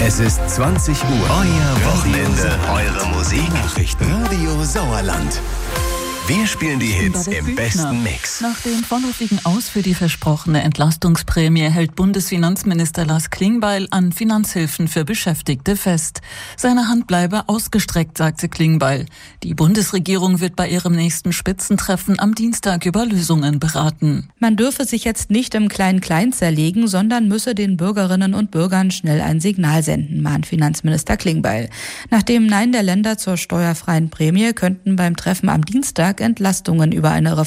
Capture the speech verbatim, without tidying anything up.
Es ist zwanzig Uhr. Euer Wochenende, eure Musiknachrichten. Radio Sauerland. Wir spielen die Hits im besten Mix. Nach dem vorläufigen Aus für die versprochene Entlastungsprämie hält Bundesfinanzminister Lars Klingbeil an Finanzhilfen für Beschäftigte fest. Seine Hand bleibe ausgestreckt, sagte Klingbeil. Die Bundesregierung wird bei ihrem nächsten Spitzentreffen am Dienstag über Lösungen beraten. Man dürfe sich jetzt nicht im Klein-Klein zerlegen, sondern müsse den Bürgerinnen und Bürgern schnell ein Signal senden, mahnt Finanzminister Klingbeil. Nach dem Nein der Länder zur steuerfreien Prämie könnten beim Treffen am Dienstag Entlastungen über eine